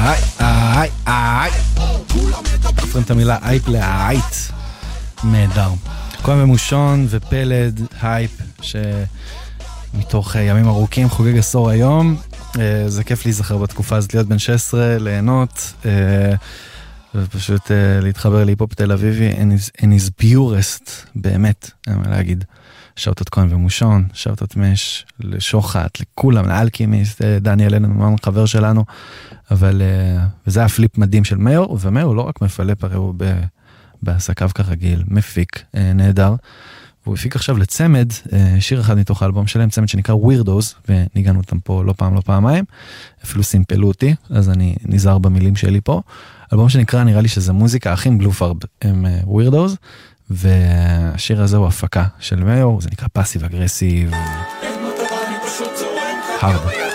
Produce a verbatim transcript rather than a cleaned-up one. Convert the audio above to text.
איי, איי, איי. הופכים את המילה אייפ לאייט. נהדר. כהן ומושון ופלד, הייפ, שמתוך ימים ארוכים חוגג עשור היום. זה כיף להיזכר בתקופה הזאת, להיות בן שש עשרה, ליהנות, ופשוט להתחבר להיפופ תל אביבי, in his purest, באמת, אני אומר להגיד. שאוטות כהן ומושון, שאוטות מש, לשוחט, לכולם, לאלכימיסט, דניאל אלנמן, חבר שלנו, אבל, וזה היה פליפ מדהים של מאיר, ומאיר הוא לא רק מפלפ, הרי הוא בעסקיו כרגיל, מפיק, נהדר, והוא הפיק עכשיו לצמד, שיר אחד מתוך האלבום שלהם, צמד שנקרא Weirdos, וניגענו אותם פה לא פעם, לא פעמיים, אפילו סימפלו אותי, אז אני נזהר במילים שלי פה, אלבום שנקרא, נראה לי שזה מוזיקה, אחים בלופארד, הם Weirdos, והשיר הזה הוא הפקה של מאיר, זה נקרא פאסיב אגרסיב, hard.